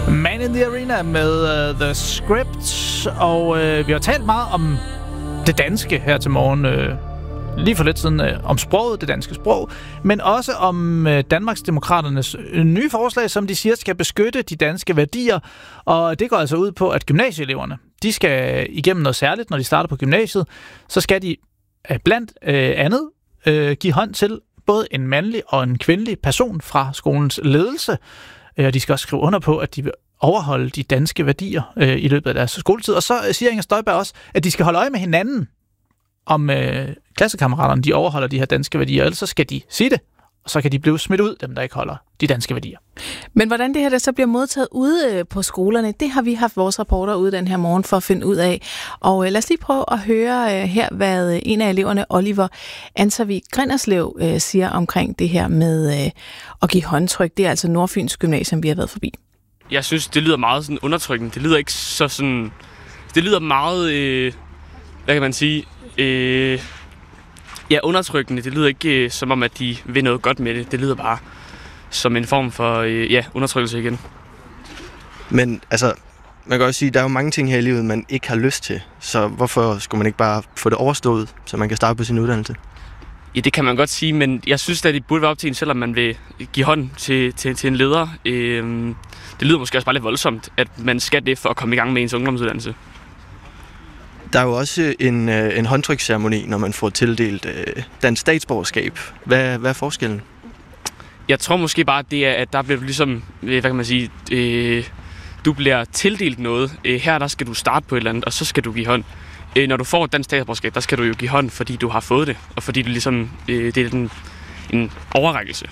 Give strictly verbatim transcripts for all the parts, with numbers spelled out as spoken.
Man in the Arena med uh, The Script, og uh, vi har talt meget om det danske her til morgen, uh, lige for lidt siden, uh, om sproget, det danske sprog, men også om uh, Danmarksdemokraternes uh, nye forslag, som de siger skal beskytte de danske værdier, og det går altså ud på, at gymnasieeleverne, de skal igennem noget særligt, når de starter på gymnasiet, så skal de uh, blandt uh, andet uh, give hånd til både en mandlig og en kvindelig person fra skolens ledelse, og de skal også skrive under på, at de vil overholde de danske værdier øh, i løbet af deres skoletid. Og så siger Inger Støjberg også, at de skal holde øje med hinanden, om øh, klassekammeraterne de overholder de her danske værdier, ellers så skal de sige det, og så kan de blive smidt ud, dem der ikke holder de danske værdier. Men hvordan det her der så bliver modtaget ude på skolerne, det har vi haft vores rapporter ude den her morgen for at finde ud af. Og øh, lad os lige prøve at høre øh, her, hvad en af eleverne, Oliver Ansavik Grinderslev, øh, siger omkring det her med øh, at give håndtryk. Det er altså Nordfyns Gymnasium, vi har været forbi. Jeg synes, det lyder meget sådan undertrykkende. Det lyder ikke så sådan... Det lyder meget... Øh, hvad kan man sige... Øh, ja, undertrykkende. Det lyder ikke øh, som om, at de vil noget godt med det. Det lyder bare som en form for øh, ja, undertrykkelse igen. Men altså, man kan også sige, at der er jo mange ting her i livet, man ikke har lyst til. Så hvorfor skulle man ikke bare få det overstået, så man kan starte på sin uddannelse? Ja, det kan man godt sige, men jeg synes, at det burde være op til en selv, om man vil give hånd til, til, til en leder. Øh, det lyder måske også bare lidt voldsomt, at man skal det for at komme i gang med ens ungdomsuddannelse. Der er jo også en, en håndtryksceremoni, når man får tildelt øh, dansk statsborgerskab. Hvad, hvad er forskellen? Jeg tror måske bare, det er, at der bliver du ligesom, hvad kan man sige, øh, du bliver tildelt noget. Øh, her der skal du starte på et eller andet, og så skal du give hånd. Øh, når du får et dansk statsborgerskab, der skal du jo give hånd, fordi du har fået det, og fordi du ligesom, øh, det er en, en overrækkelse.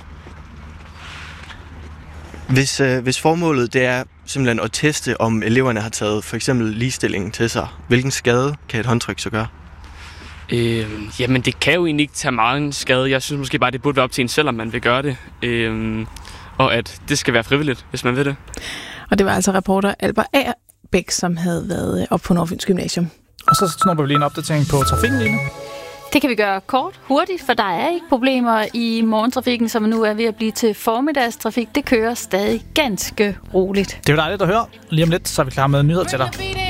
Hvis, øh, hvis formålet det er simpelthen at teste, om eleverne har taget for eksempel ligestillingen til sig, hvilken skade kan et håndtryk så gøre? Øh, jamen, det kan jo egentlig ikke tage meget en skade. Jeg synes måske bare, det burde være op til en selv, om man vil gøre det. Øh, og at det skal være frivilligt, hvis man vil det. Og det var altså reporter Albert Agerbæk, som havde været op på Nordfyns Gymnasium. Og så snupper vi lige en opdatering på trafikken lige nu. Det kan vi gøre kort, hurtigt, for der er ikke problemer i morgentrafikken, som nu er ved at blive til formiddagstrafik. Det kører stadig ganske roligt. Det er jo dejligt at høre. Lige om lidt, så er vi klar med nyheder til dig.